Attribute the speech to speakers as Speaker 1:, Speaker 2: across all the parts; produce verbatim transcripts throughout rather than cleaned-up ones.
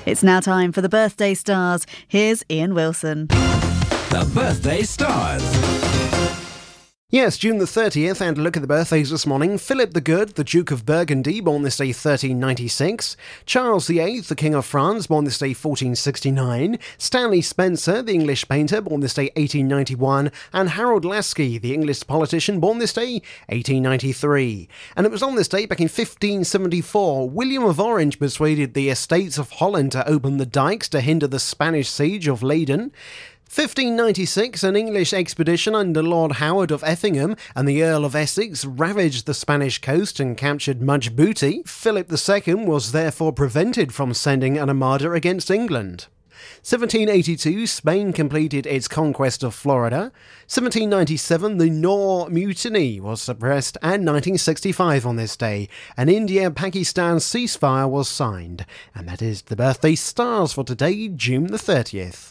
Speaker 1: It's now time for the Birthday Stars. Here's Ian Wilson.
Speaker 2: The Birthday Stars.
Speaker 3: Yes, June the thirtieth, and a look at the birthdays this morning. Philip the Good, the Duke of Burgundy, born this day thirteen ninety-six. Charles the Eighth, the King of France, born this day fourteen sixty-nine. Stanley Spencer, the English painter, born this day eighteen ninety-one. And Harold Lasky, the English politician, born this day eighteen ninety-three. And it was on this day, back in fifteen seventy-four, William of Orange persuaded the Estates of Holland to open the dikes to hinder the Spanish siege of Leyden. fifteen ninety-six, an English expedition under Lord Howard of Effingham and the Earl of Essex ravaged the Spanish coast and captured much booty. Philip the Second was therefore prevented from sending an armada against England. seventeen eighty-two, Spain completed its conquest of Florida. seventeen ninety-seven, the Nore Mutiny was suppressed, and nineteen sixty-five on this day, an India-Pakistan ceasefire was signed. And that is the Birthday Stars for today, June the thirtieth.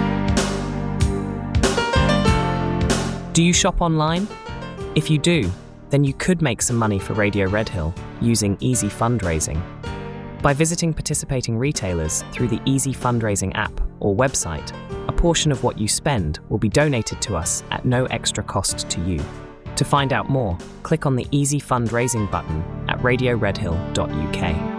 Speaker 4: Do you shop online? If you do, then you could make some money for Radio Redhill using Easy Fundraising. By visiting participating retailers through the Easy Fundraising app or website, a portion of what you spend will be donated to us at no extra cost to you. To find out more, click on the Easy Fundraising button at radio redhill dot U K.